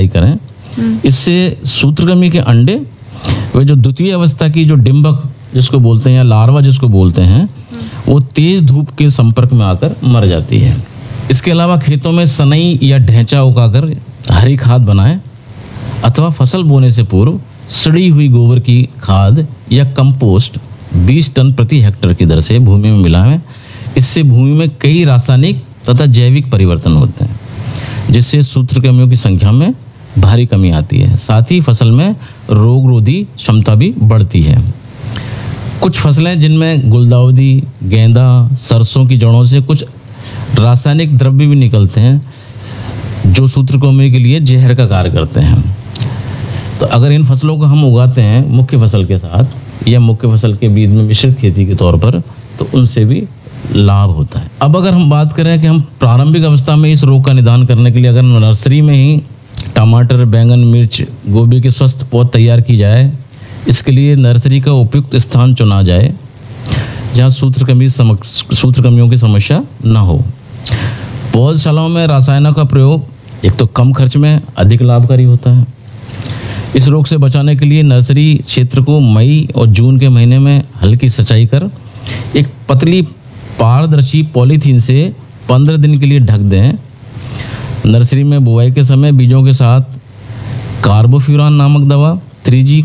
सिंचाई करें। इससे सूत्रकृमि के अंडे वे जो द्वितीय अवस्था की जो डिंबक जिसको बोलते हैं या लार्वा जिसको बोलते हैं, वो तेज धूप के संपर्क में आकर मर जाती है। इसके अलावा खेतों में सनई या ढैंचा उगाकर हरी खाद बनाएं अथवा फसल बोने से पूर्व सड़ी हुई गोबर की खाद या कंपोस्ट 20 टन प्रति हेक्टेयर की दर से भूमि में मिलाएं। इससे भूमि में कई रासायनिक तथा जैविक परिवर्तन होते हैं, जिससे सूत्रकृमियों की संख्या में भारी कमी आती है। साथ ही फसल में रोगरोधी क्षमता भी बढ़ती है। कुछ फसलें जिनमें गुलदाउदी, गेंदा, सरसों की जड़ों से कुछ रासायनिक द्रव्य भी निकलते हैं जो सूत्रकृमि के लिए जहर का कार्य करते हैं। तो अगर इन फसलों को हम उगाते हैं मुख्य फसल के साथ या मुख्य फसल के बीच में मिश्रित खेती के तौर पर, तो उनसे भी लाभ होता है। अब अगर हम बात करें कि हम प्रारंभिक अवस्था में इस रोग का निदान करने के लिए अगर नर्सरी में ही टमाटर, बैंगन, मिर्च, गोभी के स्वस्थ पौध तैयार की जाए, इसके लिए नर्सरी का उपयुक्त स्थान चुना जाए जहाँ सूत्रकृमियों की समस्या न हो। पौधशालाओं में रसायनों का प्रयोग एक तो कम खर्च में अधिक लाभकारी होता है। इस रोग से बचाने के लिए नर्सरी क्षेत्र को मई और जून के महीने में हल्की सिंचाई कर एक पतली पारदर्शी पॉलीथीन से 15 दिन के लिए ढक दें। नर्सरी में बुआई के समय बीजों के साथ कार्बोफ्यूरान नामक दवा 3G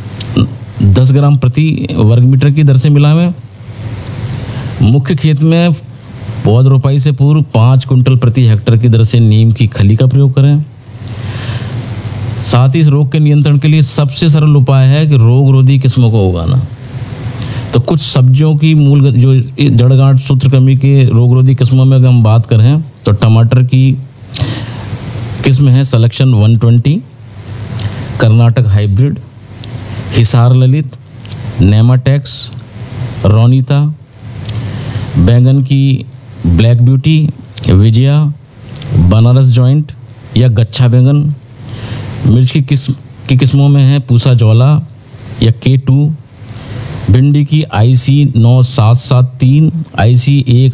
10 ग्राम प्रति वर्ग मीटर की दर से मिलाएं। मुख्य खेत में पौध रोपाई से पूर्व 5 कुंटल प्रति हेक्टेयर की दर से नीम की खली का प्रयोग करें। साथ ही इस रोग के नियंत्रण के लिए सबसे सरल उपाय है कि रोगरोधी किस्मों को उगाना। तो कुछ सब्जियों की मूल जो जड़गांठ सूत्रकृमि के रोगरोधी किस्मों में अगर हम बात करें तो टमाटर की किस्म है सिलेक्शन 120, कर्नाटक हाइब्रिड, हिसार ललित, नेमाटेक्स, रोनीता। बैंगन की black beauty, Vijaya, Banaras joint या गच्छा बैंगन। मिर्च की किस्मों में है पूसा ज्वाला या K2। भिंडी की IC 9773, IC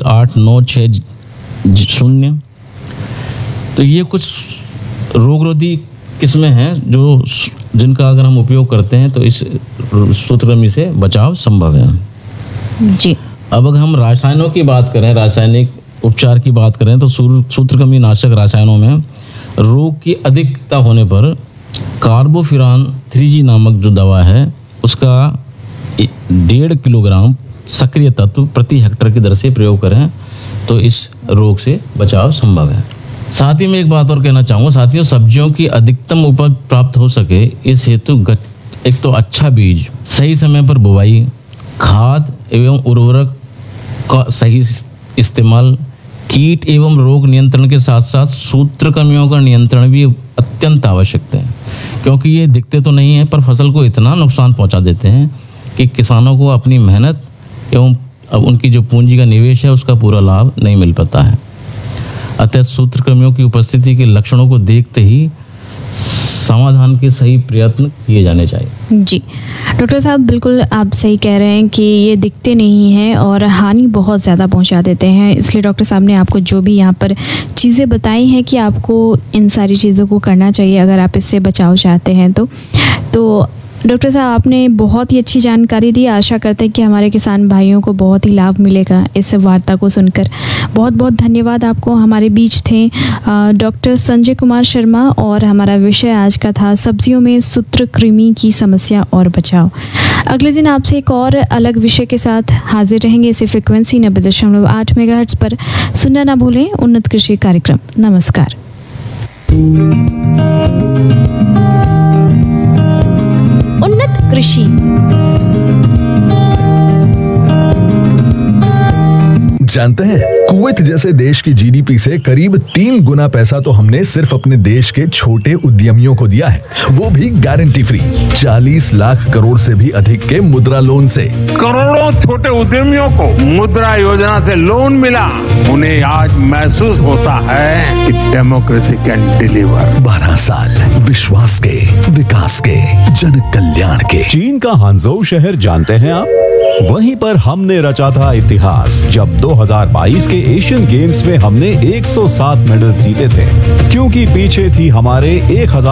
18960। तो ये कुछ रोगरोधी किस्में हैं जिनका अगर हम उपयोग करते हैं तो इस सूत्रकृमि से बचाव संभव है जी। अब अगर हम रसायनों की बात करें, रासायनिक उपचार की बात करें तो सूत्रकृमि नाशक रसायनों में रोग की अधिकता होने पर कार्बोफ्यूरान 3G नामक जो दवा है उसका 1.5 किलोग्राम सक्रिय तत्व प्रति हेक्टेयर की दर से प्रयोग करें तो इस रोग से बचाव संभव है। साथ ही मैं एक बात और कहना चाहूँगा साथियों, सब्जियों की अधिकतम उपज प्राप्त हो सके इस हेतु एक तो अच्छा बीज, सही समय पर बुवाई, खाद एवं उर्वरक का सही इस्तेमाल, कीट एवं रोग नियंत्रण के साथ साथ सूत्रकृमियों का नियंत्रण भी अत्यंत आवश्यक है, क्योंकि ये दिखते तो नहीं है पर फसल को इतना नुकसान पहुंचा देते हैं कि किसानों को अपनी मेहनत एवं अब उनकी जो पूंजी का निवेश है उसका पूरा लाभ नहीं मिल पाता है। अतः सूत्रकृमियों की उपस्थिति के लक्षणों को देखते ही समाधान के सही प्रयत्न किए जाने चाहिए। जी डॉक्टर साहब, बिल्कुल आप सही कह रहे हैं कि ये दिखते नहीं हैं और हानि बहुत ज़्यादा पहुंचा देते हैं। इसलिए डॉक्टर साहब ने आपको जो भी यहाँ पर चीज़ें बताई हैं कि आपको इन सारी चीज़ों को करना चाहिए अगर आप इससे बचाव चाहते हैं तो डॉक्टर साहब आपने बहुत ही अच्छी जानकारी दी। आशा करते हैं कि हमारे किसान भाइयों को बहुत ही लाभ मिलेगा इस वार्ता को सुनकर। बहुत बहुत धन्यवाद आपको। हमारे बीच थे डॉक्टर संजय कुमार शर्मा और हमारा विषय आज का था सब्जियों में सूत्रकृमि की समस्या और बचाव। अगले दिन आपसे एक और अलग विषय के साथ हाजिर रहेंगे इसी फ्रिक्वेंसी 90.8 मेगाहर्ट्ज़ पर। सुनना ना भूलें उन्नत कृषि कार्यक्रम। नमस्कार। उन्नत कृषि। जानते हैं कुवैत जैसे देश की जीडीपी से करीब 3 गुना पैसा तो हमने सिर्फ अपने देश के छोटे उद्यमियों को दिया है, वो भी गारंटी फ्री। 40 लाख करोड़ से भी अधिक के मुद्रा लोन से करोड़ों छोटे उद्यमियों को मुद्रा योजना से लोन मिला। उन्हें आज महसूस होता है कि डेमोक्रेसी कैन डिलीवर। 12 साल विश्वास के, विकास के, जन कल्याण के। चीन का हांगझोउ शहर जानते हैं आप? वहीं पर हमने रचा था इतिहास जब 2022 के एशियन गेम्स में हमने 107 मेडल्स जीते थे, क्योंकि पीछे थी हमारे 1000